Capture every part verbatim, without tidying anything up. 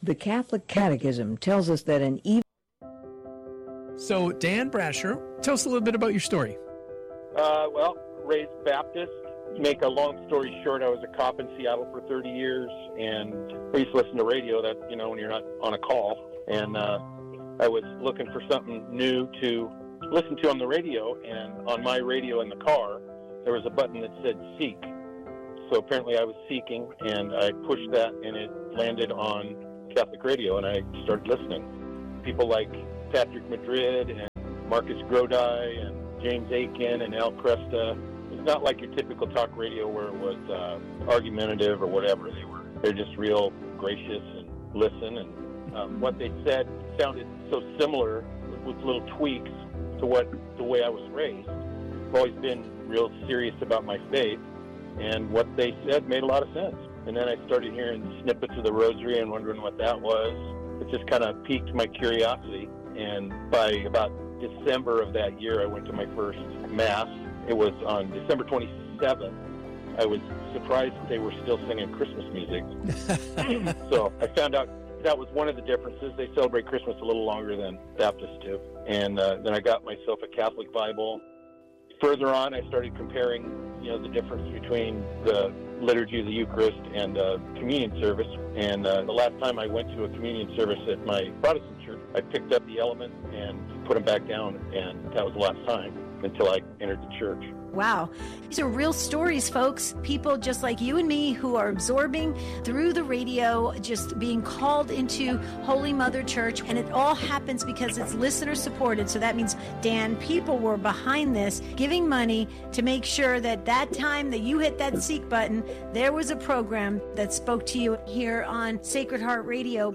The Catholic Catechism tells us that an evil... So, Dan Brasher, tell us a little bit about your story. Uh, well, raised Baptist. To make a long story short, I was a cop in Seattle for thirty years, and I used to listen to radio, that, you know, when you're not on a call. And uh, I was looking for something new to listen to on the radio, and on my radio in the car, there was a button that said Seek. So apparently I was seeking, and I pushed that, and it landed on Catholic radio, and I started listening. People like Patrick Madrid and Marcus Grodi and James Aiken and Al Cresta. It's not like your typical talk radio where it was uh, argumentative or whatever. They were they're just real gracious and listen, and um, what they said sounded so similar with little tweaks to what the way I was raised. I've always been real serious about my faith, and what they said made a lot of sense. And then I started hearing snippets of the Rosary and wondering what that was. It just kind of piqued my curiosity. And by about December of that year, I went to my first Mass. It was on December twenty-seventh. I was surprised that they were still singing Christmas music. So I found out that was one of the differences. They celebrate Christmas a little longer than Baptists do. And uh, then I got myself a Catholic Bible. Further on, I started comparing, you know, the difference between the liturgy of the Eucharist and uh, communion service. And uh, the last time I went to a communion service at my Protestant church, I picked up the element and put them back down, and that was the last time until I entered the church. Wow. These are real stories, folks. People just like you and me who are absorbing through the radio, just being called into Holy Mother Church. And it all happens because it's listener supported. So that means, Dan, people were behind this, giving money to make sure that that time that you hit that seek button, there was a program that spoke to you here on Sacred Heart Radio.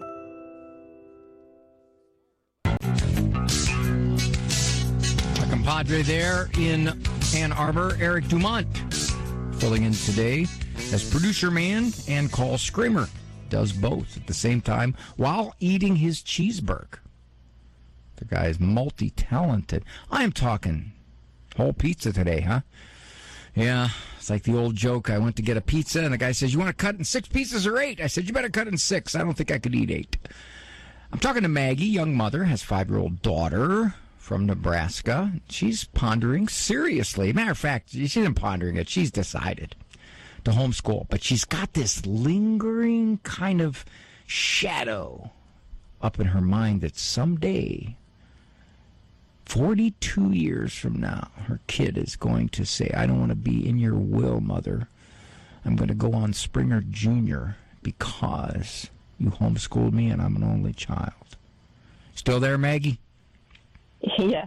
Compadre there in Ann Arbor, Eric Dumont, filling in today as producer man and call screamer. Does both at the same time while eating his cheeseburger. The guy is multi-talented. I am talking whole pizza today, huh? Yeah, it's like the old joke. I went to get a pizza, and the guy says, you want to cut in six pieces or eight? I said, you better cut in six. I don't think I could eat eight. I'm talking to Maggie, young mother, has five-year-old daughter from Nebraska. She's pondering seriously. Matter of fact, she isn't pondering it. She's decided to homeschool. But she's got this lingering kind of shadow up in her mind that someday, forty-two years from now, her kid is going to say, I don't want to be in your will, Mother. I'm going to go on Springer Junior because you homeschooled me and I'm an only child. Still there, Maggie? Yeah.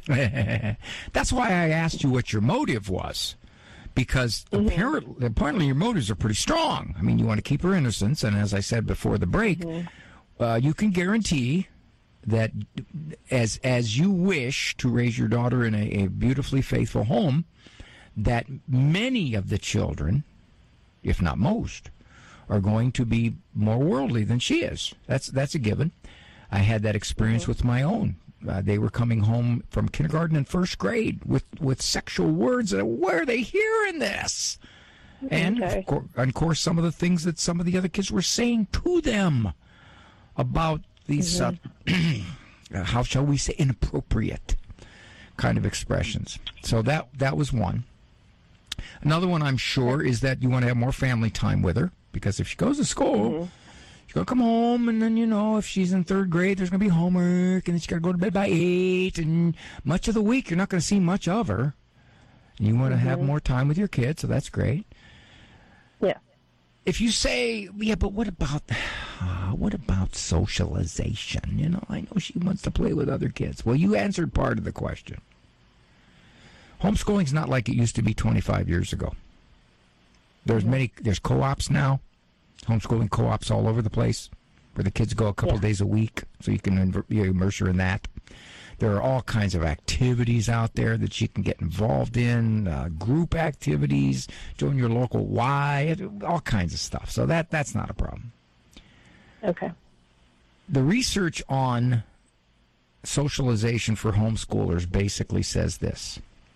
That's why I asked you what your motive was, because mm-hmm. apparently, apparently your motives are pretty strong. I mean, you want to keep her innocence, and as I said before the break, mm-hmm. uh, you can guarantee that as as you wish to raise your daughter in a, a beautifully faithful home, that many of the children, if not most, are going to be more worldly than she is. That's that's a given. I had that experience mm-hmm. with my own. Uh, they were coming home from kindergarten and first grade with, with sexual words. And where are they hearing this? And, okay. of course, of course, some of the things that some of the other kids were saying to them about these, mm-hmm. uh, how shall we say, inappropriate kind of expressions. So that that was one. Another one, I'm sure, is that you want to have more family time with her, because if she goes to school... Mm-hmm. She's going to come home, and then, you know, if she's in third grade, there's going to be homework, and then she's got to go to bed by eight, and much of the week you're not going to see much of her. And you want to mm-hmm. have more time with your kids, so that's great. Yeah. If you say, yeah, but what about, uh, what about socialization? You know, I know she wants to play with other kids. Well, you answered part of the question. Homeschooling's not like it used to be twenty-five years ago. There's mm-hmm. many, there's co-ops now. Homeschooling co-ops all over the place where the kids go a couple yeah. days a week, so you can you immerse her in that. There are all kinds of activities out there that she can get involved in, uh, group activities, join your local Y, all kinds of stuff. So that that's not a problem. Okay. The research on socialization for homeschoolers basically says this.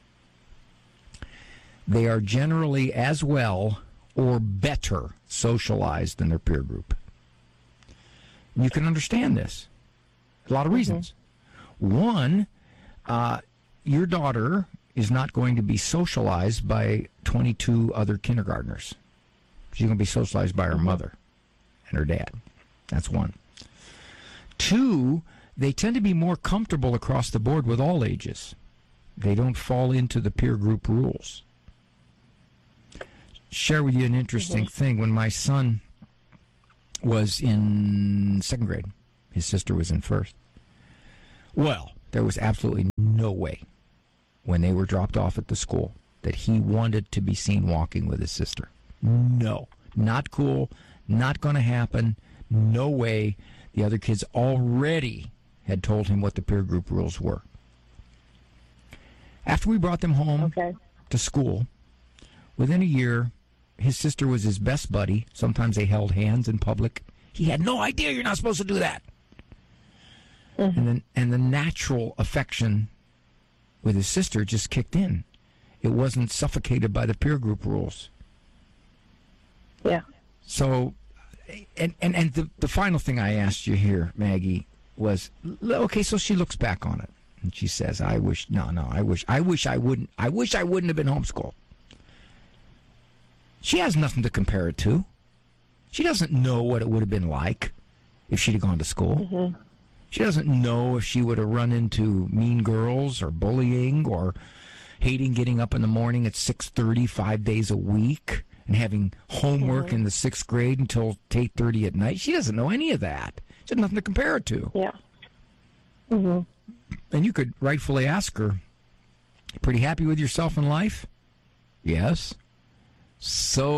They are generally as well or better socialized than their peer group. You can understand this. A lot of reasons. Mm-hmm. One, uh, your daughter is not going to be socialized by twenty-two other kindergartners. She's going to be socialized by her mm-hmm. mother and her dad. That's one. Two, they tend to be more comfortable across the board with all ages. They don't fall into the peer group rules. Share with you an interesting mm-hmm. thing. When my son was in second grade, his sister was in first. Well, there was absolutely no way when they were dropped off at the school that he wanted to be seen walking with his sister. No, not cool, not going to happen, no way. The other kids already had told him what the peer group rules were. After we brought them home okay. to school, within a year, his sister was his best buddy. Sometimes they held hands in public. He had no idea you're not supposed to do that. Mm-hmm. And then, and the natural affection with his sister just kicked in. It wasn't suffocated by the peer group rules. Yeah. So, and and, and the, the final thing I asked you here, Maggie, was, okay, so she looks back on it. And she says, I wish, no, no, I wish, I wish I wouldn't, I wish I wouldn't have been homeschooled. She has nothing to compare it to. She doesn't know what it would have been like if she'd have gone to school. Mm-hmm. She doesn't know if she would have run into mean girls or bullying or hating getting up in the morning at six thirty, five days a week, and having homework mm-hmm. in the sixth grade until eight thirty at night. She doesn't know any of that. She has nothing to compare it to. Yeah. Mm-hmm. And you could rightfully ask her, pretty happy with yourself in life? Yes. So,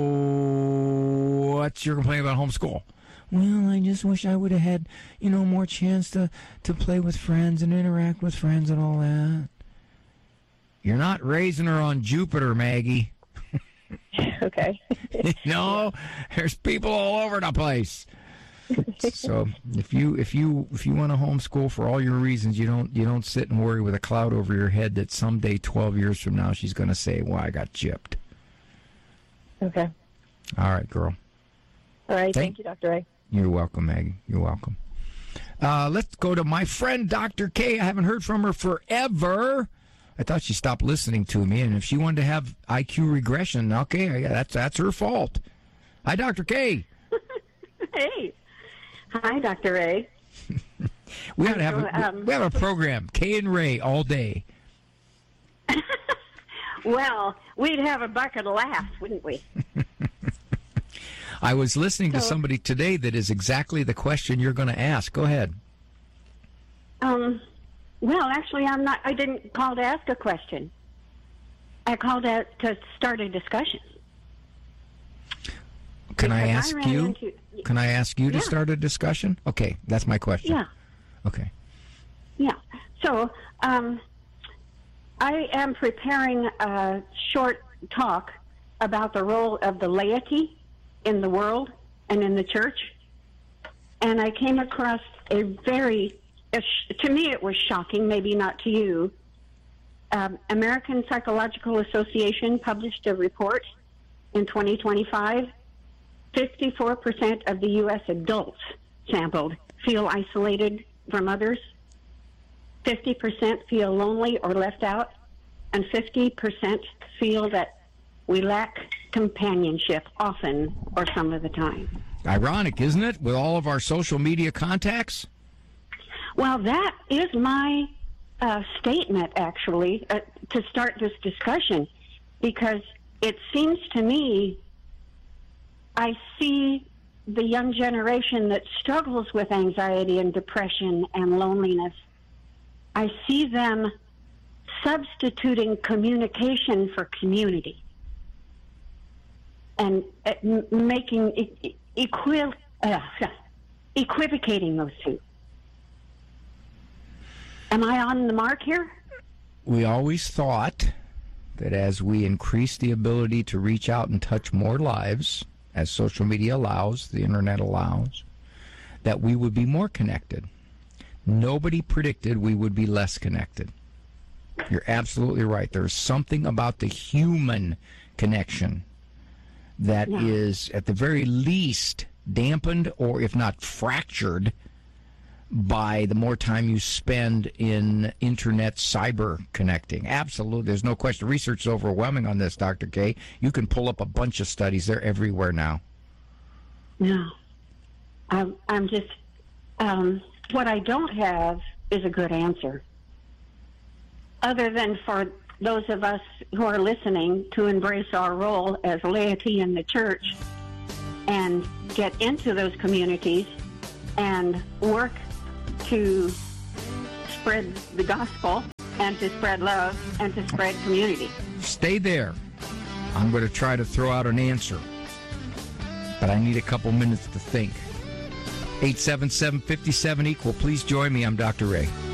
what's your complaint about homeschool? Well, I just wish I would have had, you know, more chance to, to play with friends and interact with friends and all that. You're not raising her on Jupiter, Maggie. Okay. No, there's people all over the place. So if you if you if you want to homeschool for all your reasons, you don't you don't sit and worry with a cloud over your head that someday, twelve years from now, she's going to say, "Well, I got gypped." Okay. All right, girl. All right. Thank, thank you, Doctor A. You're welcome, Maggie. You're welcome. Uh, let's go to my friend, Doctor K. I haven't heard from her forever. I thought she stopped listening to me, and if she wanted to have I Q regression, okay, that's that's her fault. Hi, Doctor K. Hey. Hi, Doctor Ray. we ought to have a, um, we have a program, Kay and Ray, all day. Well, we'd have a bucket of laughs, wouldn't we? I was listening so, to somebody today that is exactly the question you're going to ask. Go ahead. Um. Well, actually, I'm not. I didn't call to ask a question. I called out to start a discussion. Can I ask I you? Into, Can I ask you yeah. to start a discussion? Okay, that's my question. Yeah. Okay. Yeah. So, um, I am preparing a short talk about the role of the laity in the world and in the church, and I came across a very, to me it was shocking, maybe not to you. Um, American Psychological Association published a report in twenty twenty-five. fifty-four percent of the U S adults sampled feel isolated from others. fifty percent feel lonely or left out. And fifty percent feel that we lack companionship often or some of the time. Ironic, isn't it, with all of our social media contacts? Well, that is my uh, statement, actually, uh, to start this discussion, because it seems to me I see the young generation that struggles with anxiety and depression and loneliness. I see them substituting communication for community and uh, making e- equi- uh, equivocating those two. Am I on the mark here? We always thought that as we increase the ability to reach out and touch more lives, as social media allows, the internet allows, that we would be more connected. Nobody predicted we would be less connected. You're absolutely right. There's something about the human connection that yeah. is, at the very least, dampened or, if not fractured, by the more time you spend in internet cyber connecting. Absolutely. There's no question. Research is overwhelming on this, Doctor K. You can pull up a bunch of studies. They're everywhere now. No. I'm, I'm just, um, what I don't have is a good answer. Other than for those of us who are listening to embrace our role as laity in the church and get into those communities and work to spread the gospel and to spread love and to spread community. Stay there. I'm going to try to throw out an answer, but I need a couple minutes to think. eight seven seven, five seven, equal. Please join me. I'm Doctor Ray.